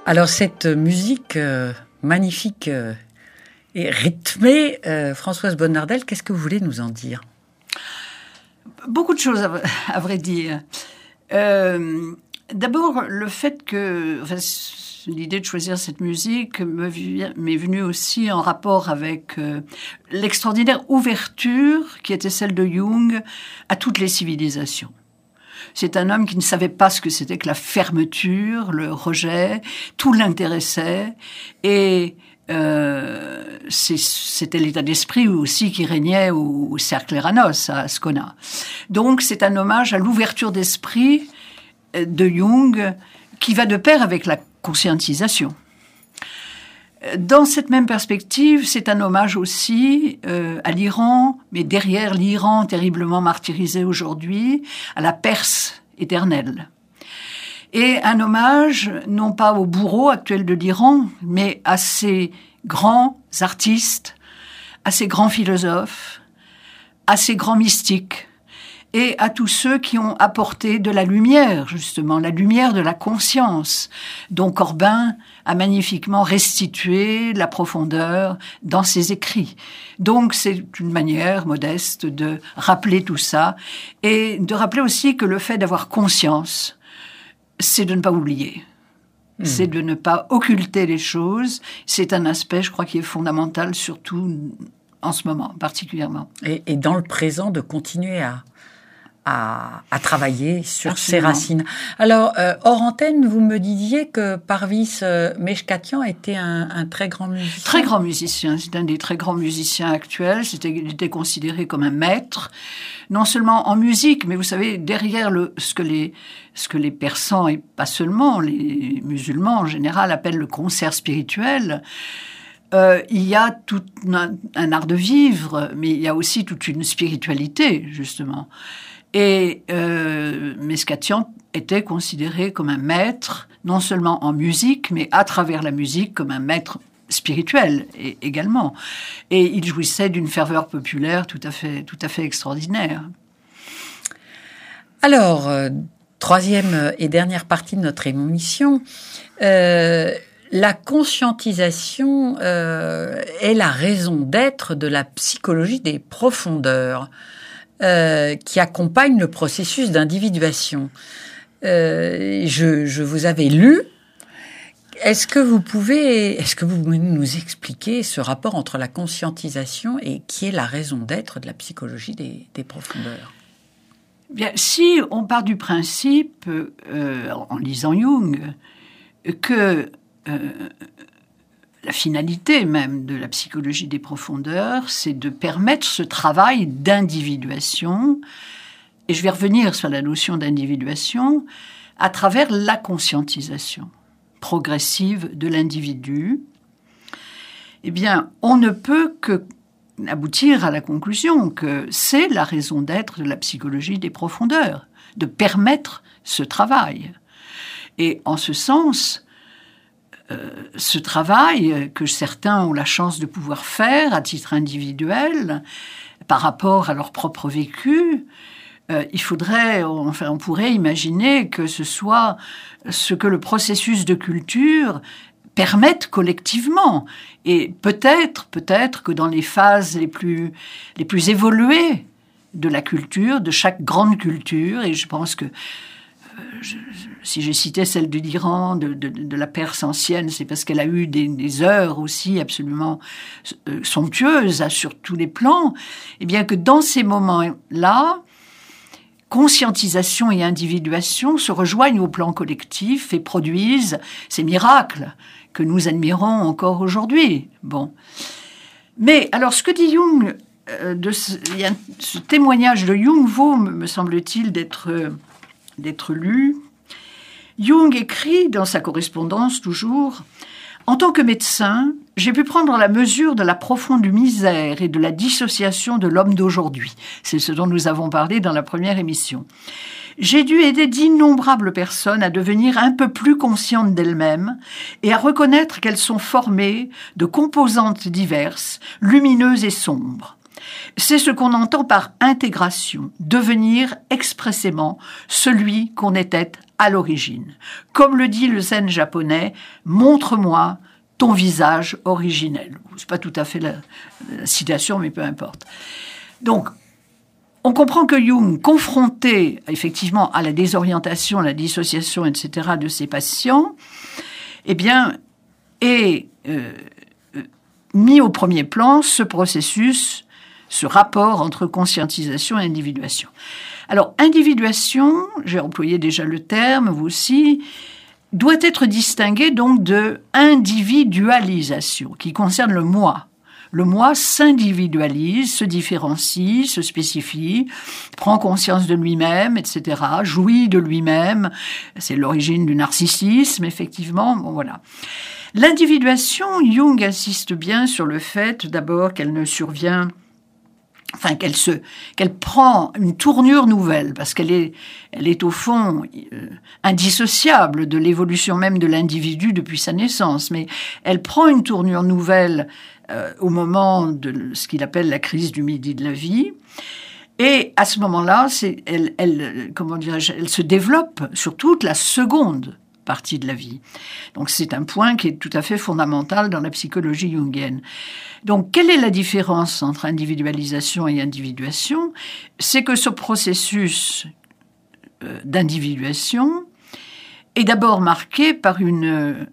Alors cette musique magnifique et rythmée, Françoise Bonnardel, qu'est-ce que vous voulez nous en dire ? Beaucoup de choses, à vrai dire. D'abord, le fait que l'idée de choisir cette musique m'est venue aussi en rapport avec l'extraordinaire ouverture qui était celle de Jung à toutes les civilisations. C'est un homme qui ne savait pas ce que c'était que la fermeture, le rejet, tout l'intéressait et c'était l'état d'esprit aussi qui régnait au cercle Eranos à Ascona. Donc c'est un hommage à l'ouverture d'esprit de Jung qui va de pair avec la conscientisation. Dans cette même perspective, c'est un hommage aussi à l'Iran, mais derrière l'Iran terriblement martyrisé aujourd'hui, à la Perse éternelle. Et un hommage, non pas au bourreau actuel de l'Iran, mais à ces grands artistes, à ces grands philosophes, à ces grands mystiques, et à tous ceux qui ont apporté de la lumière, justement, la lumière de la conscience, dont Corbin a magnifiquement restitué la profondeur dans ses écrits. Donc, c'est une manière modeste de rappeler tout ça, et de rappeler aussi que le fait d'avoir conscience, c'est de ne pas oublier. C'est de ne pas occulter les choses. C'est un aspect, je crois, qui est fondamental, surtout en ce moment, particulièrement. Et dans le présent, de continuer à travailler sur Absolument. ses racines. Alors, hors antenne, vous me disiez que Parvis Meshkatian était un très grand musicien. Très grand musicien. C'est un des très grands musiciens actuels. Il était considéré comme un maître, non seulement en musique, mais vous savez, derrière ce que les persans, et pas seulement, les musulmans en général, appellent le concert spirituel, il y a tout un art de vivre, mais il y a aussi toute une spiritualité, justement. Et Meshkatian était considéré comme un maître, non seulement en musique, mais à travers la musique, comme un maître spirituel également. Et il jouissait d'une ferveur populaire tout à fait extraordinaire. Alors, troisième et dernière partie de notre émission, la conscientisation est la raison d'être de la psychologie des profondeurs. Qui accompagne le processus d'individuation. Je vous avais lu. Est-ce que vous pouvez nous expliquer ce rapport entre la conscientisation et qui est la raison d'être de la psychologie des profondeurs ? Bien, si on part du principe, en lisant Jung, que la finalité même de la psychologie des profondeurs, c'est de permettre ce travail d'individuation, et je vais revenir sur la notion d'individuation, à travers la conscientisation progressive de l'individu. Eh bien, on ne peut que aboutir à la conclusion que c'est la raison d'être de la psychologie des profondeurs, de permettre ce travail. Et en ce sens, ce travail que certains ont la chance de pouvoir faire à titre individuel par rapport à leur propre vécu, on pourrait imaginer que ce soit ce que le processus de culture permette collectivement. Et peut-être que dans les phases les plus évoluées de la culture, de chaque grande culture, et je pense que si j'ai cité celle de l'Iran, de la Perse ancienne, c'est parce qu'elle a eu des heures aussi absolument somptueuses sur tous les plans, et bien que dans ces moments-là, conscientisation et individuation se rejoignent au plan collectif et produisent ces miracles que nous admirons encore aujourd'hui. Bon. Mais alors, ce que dit Jung, ce témoignage de Jung vaut, me semble-t-il, d'être lu. Jung écrit dans sa correspondance toujours « En tant que médecin, j'ai pu prendre la mesure de la profonde misère et de la dissociation de l'homme d'aujourd'hui. » C'est ce dont nous avons parlé dans la première émission. « J'ai dû aider d'innombrables personnes à devenir un peu plus conscientes d'elles-mêmes et à reconnaître qu'elles sont formées de composantes diverses, lumineuses et sombres. C'est ce qu'on entend par intégration, devenir expressément celui qu'on était à l'origine. Comme le dit le zen japonais, montre-moi ton visage originel. C'est pas tout à fait la citation, mais peu importe. Donc, on comprend que Jung, confronté effectivement à la désorientation, à la dissociation, etc. de ses patients, eh bien, est mis au premier plan ce processus, ce rapport entre conscientisation et individuation. Alors, individuation, j'ai employé déjà le terme, vous aussi, doit être distingué donc de individualisation, qui concerne le moi. Le moi s'individualise, se différencie, se spécifie, prend conscience de lui-même, etc., jouit de lui-même. C'est l'origine du narcissisme, effectivement. Bon, voilà. L'individuation, Jung insiste bien sur le fait, d'abord, qu'elle ne survient... Enfin, qu'elle prend une tournure nouvelle, parce qu'elle est au fond indissociable de l'évolution même de l'individu depuis sa naissance. Mais elle prend une tournure nouvelle au moment de ce qu'il appelle la crise du midi de la vie. Et à ce moment-là, elle se développe sur toute la seconde partie de la vie. Donc c'est un point qui est tout à fait fondamental dans la psychologie jungienne. Donc quelle est la différence entre individualisation et individuation ? C'est que ce processus d'individuation est d'abord marqué par une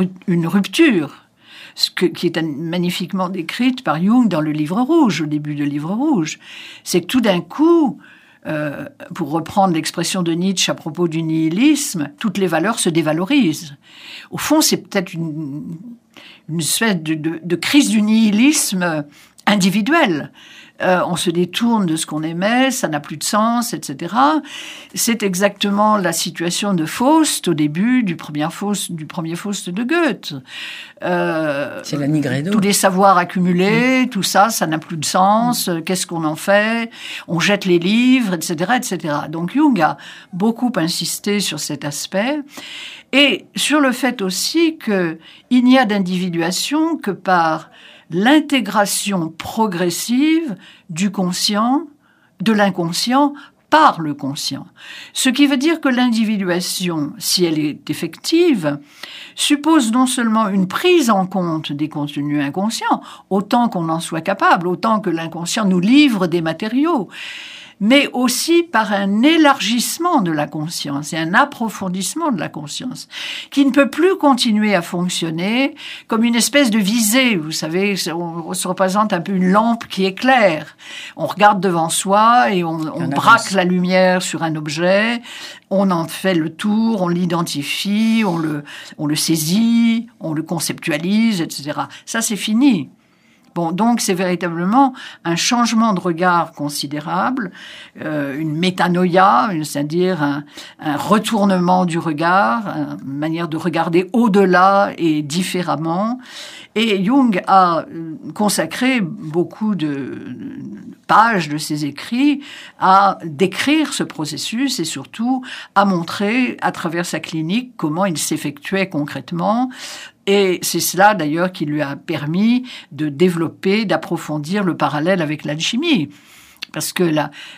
rupture, qui est magnifiquement décrite par Jung dans le Livre rouge, au début du Livre rouge. C'est que tout d'un coup, pour reprendre l'expression de Nietzsche à propos du nihilisme, toutes les valeurs se dévalorisent. Au fond, c'est peut-être une espèce de crise du nihilisme individuel. On se détourne de ce qu'on aimait, ça n'a plus de sens, etc. C'est exactement la situation de Faust au début du premier Faust de Goethe. C'est la Nigredo. Tous les savoirs accumulés, tout ça, ça n'a plus de sens. Qu'est-ce qu'on en fait ? On jette les livres, etc., etc. Donc Jung a beaucoup insisté sur cet aspect et sur le fait aussi qu'il n'y a d'individuation que par l'intégration progressive du conscient, de l'inconscient, par le conscient. Ce qui veut dire que l'individuation, si elle est effective, suppose non seulement une prise en compte des contenus inconscients, autant qu'on en soit capable, autant que l'inconscient nous livre des matériaux, mais aussi par un élargissement de la conscience et un approfondissement de la conscience, qui ne peut plus continuer à fonctionner comme une espèce de visée. Vous savez, on se représente un peu une lampe qui éclaire. On regarde devant soi et on braque la lumière sur un objet, on en fait le tour, on l'identifie, on le saisit, on le conceptualise, etc. Ça, c'est fini. Bon, donc c'est véritablement un changement de regard considérable, une métanoïa, c'est-à-dire un retournement du regard, une manière de regarder au-delà et différemment. Et Jung a consacré beaucoup de pages de ses écrits à décrire ce processus et surtout à montrer à travers sa clinique comment il s'effectuait concrètement. Et c'est cela, d'ailleurs, qui lui a permis de développer, d'approfondir le parallèle avec l'alchimie. Parce que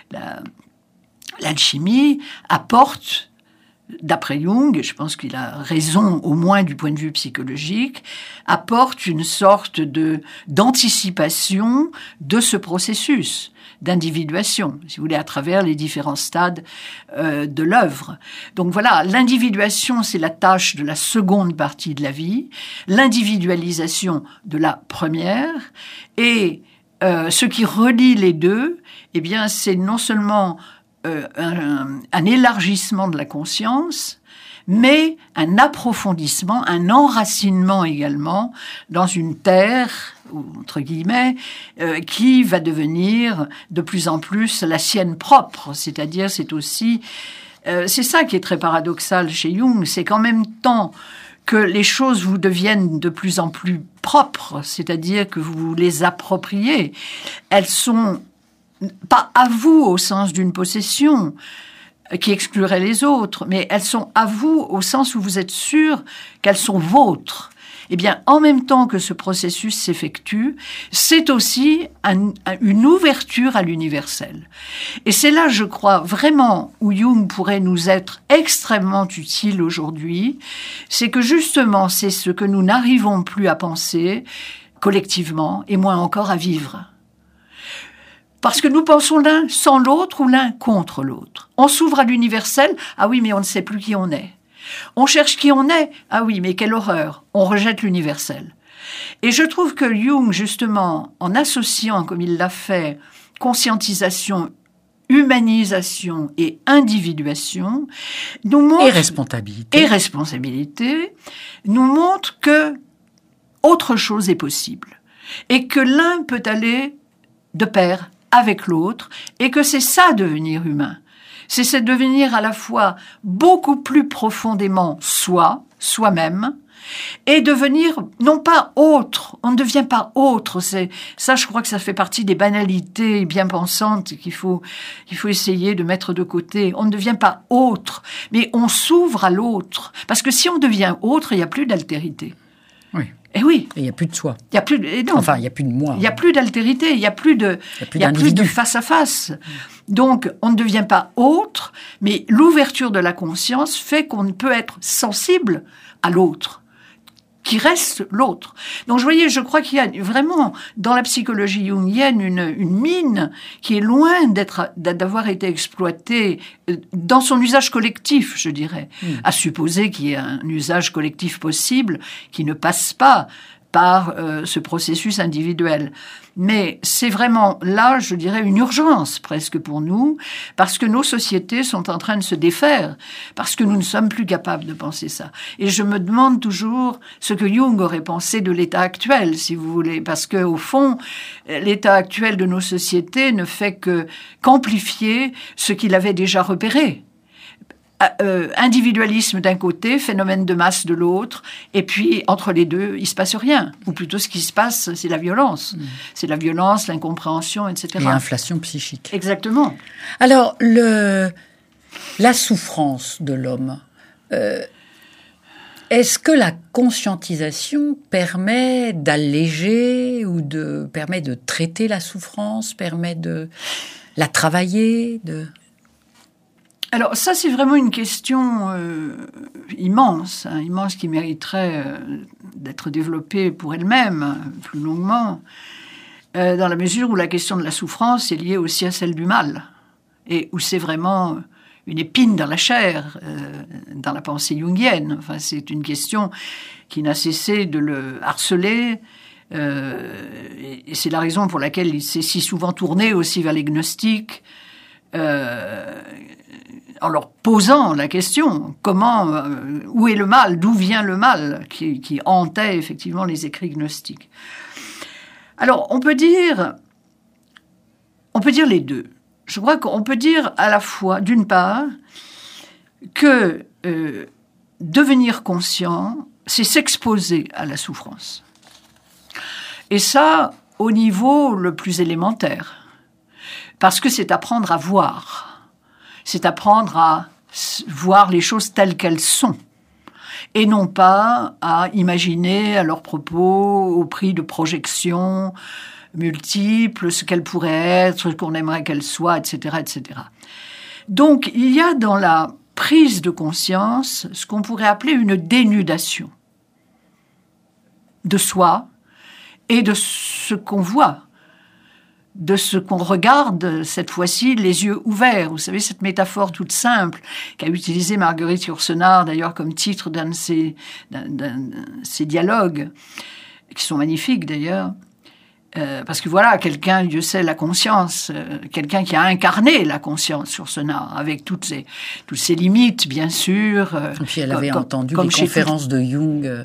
l'alchimie apporte, d'après Jung, et je pense qu'il a raison au moins du point de vue psychologique, apporte une sorte d'anticipation de ce processus d'individuation, si vous voulez, à travers les différents stades de l'œuvre. Donc voilà, l'individuation, c'est la tâche de la seconde partie de la vie, l'individualisation de la première, et ce qui relie les deux, eh bien, c'est non seulement un élargissement de la conscience, mais un approfondissement, un enracinement également dans une terre, entre guillemets, qui va devenir de plus en plus la sienne propre. C'est-à-dire, c'est aussi... c'est ça qui est très paradoxal chez Jung, c'est qu'en même temps que les choses vous deviennent de plus en plus propres, c'est-à-dire que vous les appropriez, elles sont pas à vous au sens d'une possession qui exclurait les autres, mais elles sont à vous au sens où vous êtes sûr qu'elles sont vôtres. eh bien, en même temps que ce processus s'effectue, c'est aussi une ouverture à l'universel. Et c'est là, je crois, vraiment où Jung pourrait nous être extrêmement utile aujourd'hui, c'est que justement, c'est ce que nous n'arrivons plus à penser collectivement, et moins encore à vivre. Parce que nous pensons l'un sans l'autre ou l'un contre l'autre. On s'ouvre à l'universel, ah oui, mais on ne sait plus qui on est. On cherche qui on est, ah oui, mais quelle horreur, on rejette l'universel. Et je trouve que Jung, justement, en associant, comme il l'a fait, conscientisation, humanisation et individuation, nous montre... Et responsabilité, nous montre que autre chose est possible. Et que l'un peut aller de pair avec l'autre, et que c'est ça devenir humain. C'est devenir à la fois beaucoup plus profondément soi-même, et devenir non pas autre. On ne devient pas autre. Ça, je crois que ça fait partie des banalités bien pensantes qu'il faut essayer de mettre de côté. On ne devient pas autre, mais on s'ouvre à l'autre. Parce que si on devient autre, il n'y a plus d'altérité. Oui. Et oui. Et il n'y a plus de soi. Il y a plus de, enfin, il n'y a plus de moi. Il n'y a plus d'altérité, il n'y a plus de face-à-face. Donc, on ne devient pas autre, mais l'ouverture de la conscience fait qu'on peut être sensible à l'autre, qui reste l'autre. Donc, vous voyez, je crois qu'il y a vraiment, dans la psychologie jungienne, une mine qui est loin d'avoir été exploitée dans son usage collectif, je dirais. À supposer qu'il y ait un usage collectif possible qui ne passe pas par ce processus individuel. Mais c'est vraiment là, je dirais, une urgence presque pour nous, parce que nos sociétés sont en train de se défaire, parce que nous ne sommes plus capables de penser ça. Et je me demande toujours ce que Jung aurait pensé de l'état actuel, si vous voulez, parce que au fond, l'état actuel de nos sociétés ne fait qu'amplifier ce qu'il avait déjà repéré. Individualisme d'un côté, phénomène de masse de l'autre, et puis entre les deux, il se passe rien. Ou plutôt ce qui se passe, c'est la violence. C'est la violence, l'incompréhension, etc. Et l'inflation psychique. Exactement. Alors, la souffrance de l'homme, est-ce que la conscientisation permet d'alléger ou permet de traiter la souffrance, permet de la travailler Alors ça, c'est vraiment une question immense qui mériterait d'être développée pour elle-même plus longuement, dans la mesure où la question de la souffrance est liée aussi à celle du mal, et où c'est vraiment une épine dans la chair, dans la pensée jungienne. Enfin, c'est une question qui n'a cessé de le harceler, et c'est la raison pour laquelle il s'est si souvent tourné aussi vers les gnostiques, en leur posant la question, où est le mal, d'où vient le mal, qui hantait effectivement les écrits gnostiques. Alors, on peut dire les deux. Je crois qu'on peut dire à la fois, d'une part, que devenir conscient, c'est s'exposer à la souffrance. Et ça, au niveau le plus élémentaire. Parce que c'est apprendre à voir. C'est apprendre à voir les choses telles qu'elles sont. Et non pas à imaginer à leur propos, au prix de projections multiples, ce qu'elles pourraient être, ce qu'on aimerait qu'elles soient, etc., etc. Donc, il y a dans la prise de conscience ce qu'on pourrait appeler une dénudation de soi et de ce qu'on voit, de ce qu'on regarde, cette fois-ci, les yeux ouverts. Vous savez, cette métaphore toute simple qu'a utilisée Marguerite Yourcenar, d'ailleurs, comme titre d'un de ses dialogues, qui sont magnifiques, d'ailleurs. Parce que voilà, quelqu'un, Dieu sait, la conscience, quelqu'un qui a incarné la conscience Yourcenar, avec toutes ses limites, bien sûr. Et puis elle avait entendu les conférences de Jung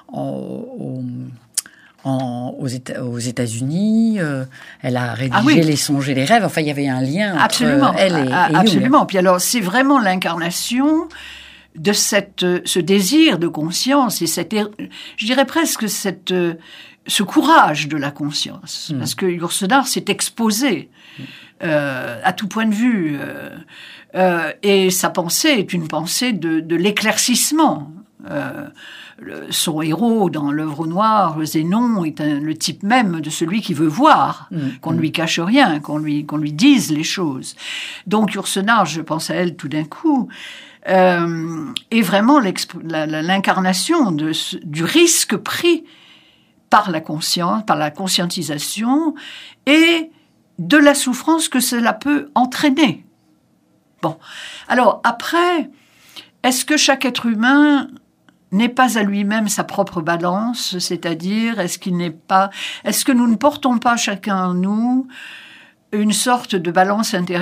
aux États-Unis, elle a rédigé Les songes et les rêves. Enfin, il y avait un lien entre elle et Jung. Absolument. Puis alors, c'est vraiment l'incarnation de ce désir de conscience et je dirais presque ce courage de la conscience. Parce que Yourcenar s'est exposé à tout point de vue. Et sa pensée est une pensée de l'éclaircissement. Son héros dans l'œuvre noire, Zénon, est le type même de celui qui veut voir, qu'on ne lui cache rien, qu'on lui dise les choses. Donc Yourcenar, je pense à elle tout d'un coup, est vraiment l'incarnation du risque pris par la conscience, par la conscientisation et de la souffrance que cela peut entraîner. Bon, alors après, est-ce que chaque être humain n'est pas à lui-même sa propre balance, c'est-à-dire est-ce que nous ne portons pas chacun en nous une sorte de balance intérieure